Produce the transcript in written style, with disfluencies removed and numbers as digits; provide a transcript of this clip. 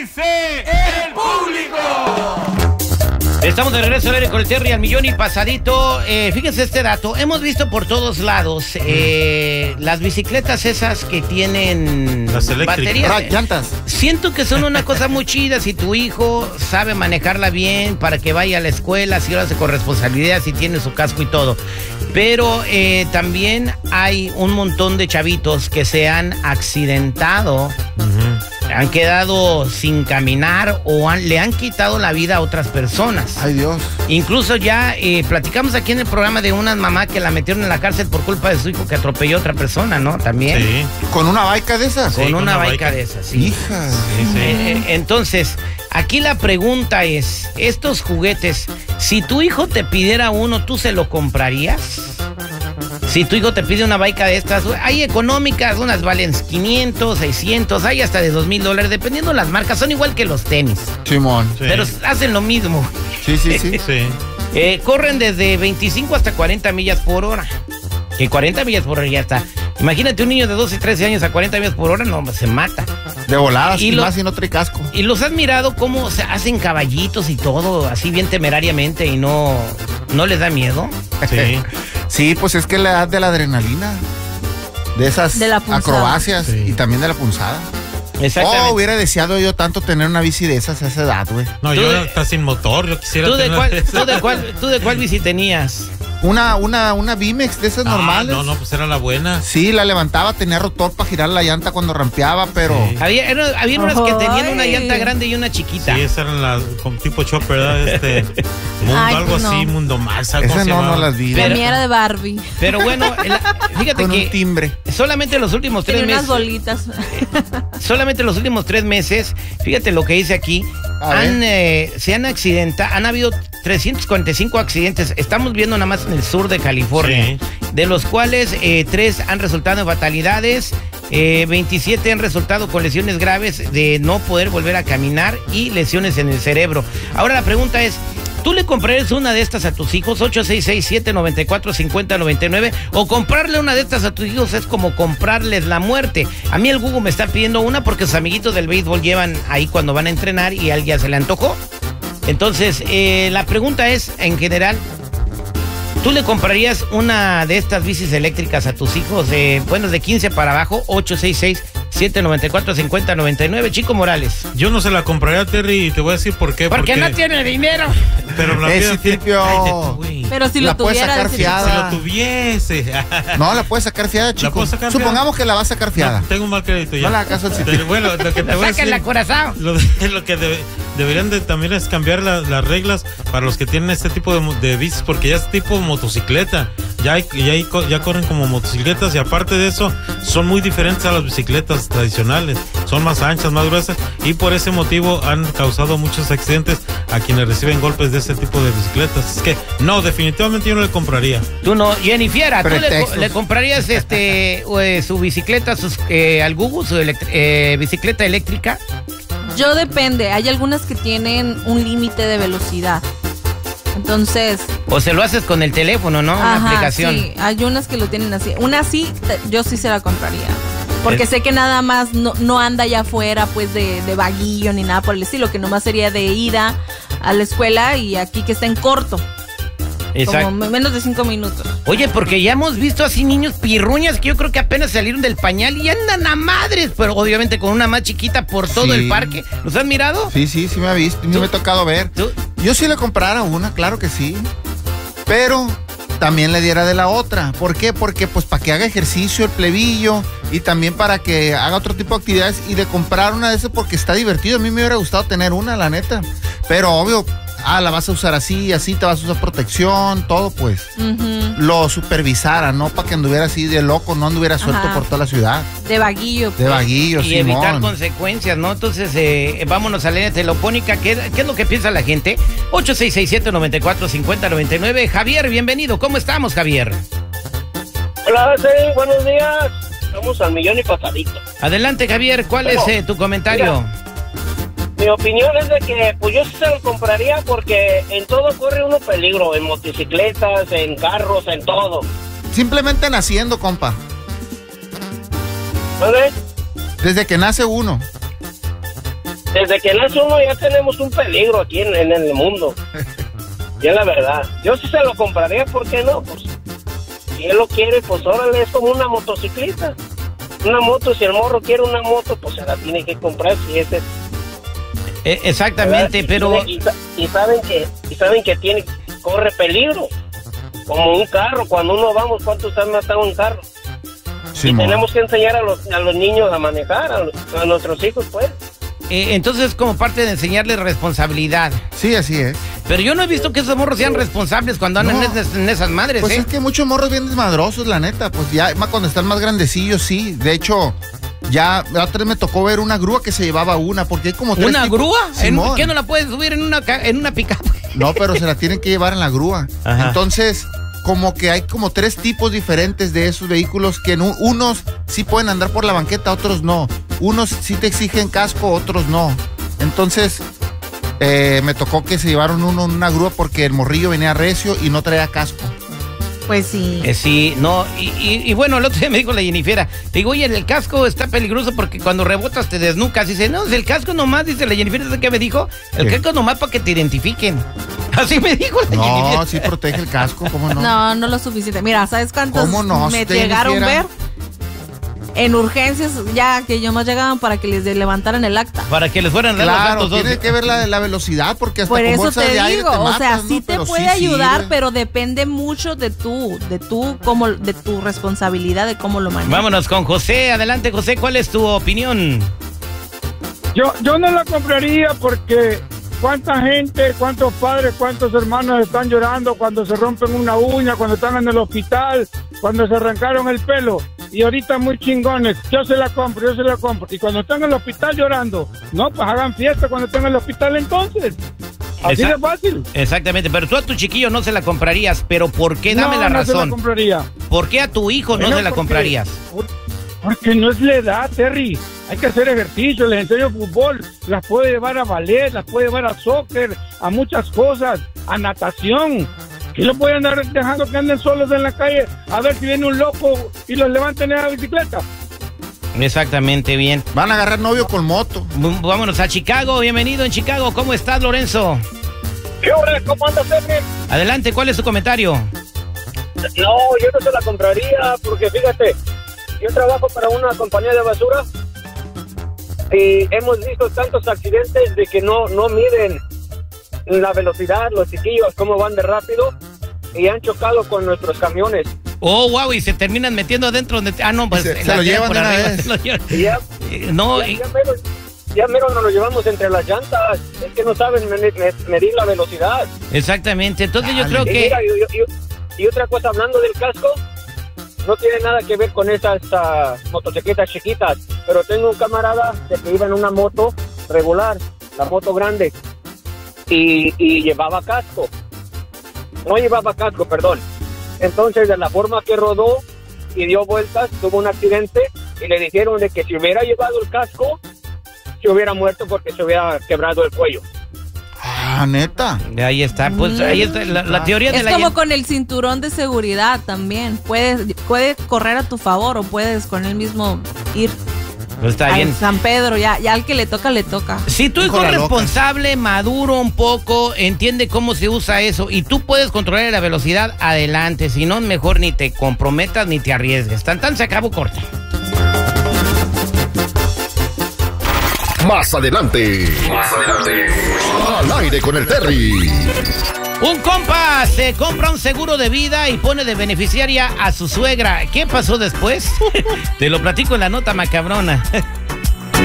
dice el público? Estamos de regreso a ver con el Terry al millón y pasadito. Fíjense este dato. Hemos visto por todos lados las bicicletas esas que tienen baterías. Llantas. Siento que son una cosa muy chida si tu hijo sabe manejarla bien para que vaya a la escuela, si lo hace con responsabilidad, si tiene su casco y todo. Pero también hay un montón de chavitos que se han accidentado. Han quedado sin caminar o le han quitado la vida a otras personas. Ay, Dios. Incluso ya platicamos aquí en el programa de una mamá que la metieron en la cárcel por culpa de su hijo que atropelló a otra persona, ¿no? También. Sí. ¿Con una baica de esas? Con una baica de esas, sí. Hija. Sí. Entonces, aquí la pregunta es, estos juguetes, si tu hijo te pidiera uno, ¿tú se lo comprarías? Si tu hijo te pide una baica de estas, hay económicas, unas valen 500, 600, hay hasta de $2,000, dependiendo de las marcas, son igual que los tenis. Simón. Sí. Pero hacen lo mismo. Sí. Corren desde 25 hasta 40 millas por hora. Que 40 millas por hora ya está. Imagínate un niño de 12 y 13 años a 40 millas por hora, no, se mata. De volada, y más si no trae casco. Y los has mirado cómo se hacen caballitos y todo, así bien temerariamente y no les da miedo. Sí. Sí, pues es que la edad de la adrenalina, de esas de acrobacias y también de la punzada. Exactamente. Oh, hubiera deseado yo tanto tener una bici de esas a esa edad, güey. No, yo está sin motor, yo quisiera ¿Tú de tener cuál bici tenías? Una Bimex de esas normales. No, pues era la buena. Sí, la levantaba, tenía rotor para girar la llanta cuando rampeaba, pero... Sí. Había unas que tenían una llanta grande y una chiquita. Sí, esas eran las con tipo chopper, ¿verdad? Mundo, así, Mundo Más, algo así. No las vi. La mía era de Barbie. Pero bueno, fíjate con que... un timbre. Solamente los últimos 3 meses... unas bolitas. Solamente los últimos 3 meses, fíjate lo que dice aquí, se han accidentado, han habido 345 accidentes, estamos viendo nada más en el sur de California, de los cuales 3 han resultado en fatalidades, 27 han resultado con lesiones graves de no poder volver a caminar y lesiones en el cerebro. Ahora la pregunta es, ¿tú le comprarías una de estas a tus hijos? 866-794-5099. O comprarle una de estas a tus hijos es como comprarles la muerte. A mí el Google me está pidiendo una porque sus amiguitos del béisbol llevan ahí cuando van a entrenar y a él ya se le antojó. Entonces, la pregunta es, en general, ¿tú le comprarías una de estas bicis eléctricas a tus hijos? De 15 para abajo, 866-794-5099. Chico Morales. Yo no se la compraría a Terry y te voy a decir por qué. Porque no tiene dinero. Pero la vida pero si lo puedes tuviera, sacar fiada. Si lo tuviese. No, la puedes sacar fiada, chico. Supongamos que la vas a sacar fiada. No, tengo un mal crédito ya. No le hagas caso al sitio. Bueno, lo que te voy a decir. Sáquenla, corazón. Lo que deberían de también es cambiar las reglas para los que tienen este tipo de bicis, porque ya es tipo motocicleta. Ya corren como motocicletas y aparte de eso son muy diferentes a las bicicletas tradicionales. Son más anchas, más gruesas y por ese motivo han causado muchos accidentes a quienes reciben golpes de ese tipo de bicicletas. Es que no, definitivamente yo no le compraría. Tú no, Jennifer, ¿tú le comprarías su bicicleta al Google, su bicicleta eléctrica? Yo depende, hay algunas que tienen un límite de velocidad. Entonces... O se lo haces con el teléfono, ¿no? Una aplicación. Sí, hay unas que lo tienen así. Una sí, yo sí se la compraría. Porque sé que nada más no anda allá afuera, pues, de vaguillo ni nada por el estilo, que nomás sería de ida a la escuela y aquí que está en corto. Exacto. Como menos de 5 minutos. Oye, porque ya hemos visto así niños pirruñas que yo creo que apenas salieron del pañal y andan a madres, pero obviamente con una más chiquita por todo el parque. ¿Los has mirado? Sí me ha visto, me ha tocado ver. Yo sí le comprara una, claro que sí, pero también le diera de la otra. ¿Por qué? Porque pues para que haga ejercicio el plebillo y también para que haga otro tipo de actividades y de comprar una de esas porque está divertido. A mí me hubiera gustado tener una, la neta, pero obvio... la vas a usar así te vas a usar protección, todo pues. Lo supervisara, no para que anduviera así de loco, no anduviera suelto por toda la ciudad. De vaguillo. Pues. De vaguillo, y evitar consecuencias, ¿no? Entonces, vámonos a la línea telefónica. ¿Qué es lo que piensa la gente? 866-794-5099. Javier, bienvenido. ¿Cómo estamos, Javier? Hola, sí, buenos días. Estamos al millón y pasadito. Adelante, Javier. ¿Cuál es tu comentario? Mira, mi opinión es de que pues yo se lo compraría porque en todo corre uno peligro, en motocicletas, en carros, en todo. Simplemente naciendo, compa. ¿Vale? Desde que nace uno. Desde que nace uno ya tenemos un peligro aquí en el mundo. Y es la verdad. Yo sí se lo compraría, ¿por qué no? Pues, si él lo quiere, pues órale, es como una motocicleta. Una moto, si el morro quiere una moto, pues se la tiene que comprar, si ese es... Exactamente, pero... Y saben que corre peligro. Como un carro, cuando uno vamos, ¿cuántos han matado un carro? Sí, y tenemos que enseñar a los niños a manejar, a nuestros hijos, pues. Entonces, como parte de enseñarles responsabilidad. Sí, así es. Pero yo no he visto que esos morros sean responsables cuando andan en esas madres, Pues es que muchos morros bien desmadrosos, la neta. Pues ya cuando están más grandecillos, sí. De hecho, ya la otra vez me tocó ver una grúa que se llevaba una, porque hay como tres ¿Una tipos. grúa? Simón. ¿Qué no la puedes subir en una pickup? No, pero se la tienen que llevar en la grúa. Ajá. Entonces, como que hay como tres tipos diferentes de esos vehículos que unos sí pueden andar por la banqueta, otros no. Unos sí te exigen casco, otros no. Entonces, me tocó que se llevaron uno en una grúa porque el morrillo venía recio y no traía casco. Pues sí. Sí, no, y bueno, el otro día me dijo la Jennifera, te digo, oye, el casco está peligroso porque cuando rebotas te desnucas. Dice, no, el casco nomás, dice la Jennifera, ¿sabes qué me dijo? El casco nomás para que te identifiquen. Así me dijo la Jennifera. No, sí protege el casco, ¿cómo no? No, no lo suficiente. Mira, ¿sabes cuántos ¿Cómo no? me ¿Usted llegaron a Jennifera? ver? En urgencias, ya que yo más llegaban para que les levantaran el acta. Para que les fueran Claro, los tiene que ver la velocidad porque hasta Por con eso bolsas te de aire digo, te o matas, sea, ¿no? sí te Pero puede sí ayudar, sirve. pero depende mucho de tu responsabilidad, de cómo lo manejas. Vámonos con José, adelante José, ¿cuál es tu opinión? Yo no la compraría porque cuánta gente, cuántos padres, cuántos hermanos están llorando cuando se rompen una uña, cuando están en el hospital, cuando se arrancaron el pelo. Y ahorita muy chingones, yo se la compro. Y cuando están en el hospital llorando, no, pues hagan fiesta cuando están en el hospital entonces. Así de fácil. Exactamente, pero tú a tu chiquillo no se la comprarías, pero ¿por qué? Dame la razón. No se la compraría. ¿Por qué a tu hijo no se la comprarías? Porque no es la edad, Terry. Hay que hacer ejercicio, les enseño fútbol, las puede llevar a ballet, las puede llevar a soccer, a muchas cosas, a natación. ¿Qué lo pueden andar dejando que anden solos en la calle a ver si viene un loco y los levanten en la bicicleta? Exactamente, bien. Van a agarrar novio con moto. Vámonos a Chicago, bienvenido en Chicago. ¿Cómo estás, Lorenzo? ¿Qué hora? ¿Cómo andas, Terry? Adelante, ¿cuál es tu comentario? No, yo no se la compraría porque fíjate, yo trabajo para una compañía de basura y hemos visto tantos accidentes de que no miden la velocidad, los chiquillos, cómo van de rápido y han chocado con nuestros camiones. Oh, wow, y se terminan metiendo adentro donde... Ah, no, pues... Se lo llevan de una vez. Ya mero nos lo llevamos entre las llantas. Es que no saben medir la velocidad. Exactamente, entonces yo creo Y que... mira, y otra cosa, hablando del casco, no tiene nada que ver con esas motocicletas chiquitas, pero tengo un camarada que iba en una moto regular, la moto grande, y llevaba casco. No llevaba casco, perdón. Entonces, de la forma que rodó y dio vueltas, tuvo un accidente y le dijeron de que si hubiera llevado el casco, se hubiera muerto porque se hubiera quebrado el cuello. Ah, neta. Ahí está, pues ahí está la teoría de Es la... como con el cinturón de seguridad también. Puede correr a tu favor o puedes con él mismo ir. Pues está bien. San Pedro, ya al que le toca, le toca. Si tu hijo es responsable, maduro un poco, entiende cómo se usa eso y tú puedes controlar la velocidad, adelante. Si no, mejor ni te comprometas ni te arriesgues. Tan se acabó corta. Más adelante. Al aire con el Terry. Un compa se compra un seguro de vida y pone de beneficiaria a su suegra. ¿Qué pasó después? Te lo platico en la nota macabrona.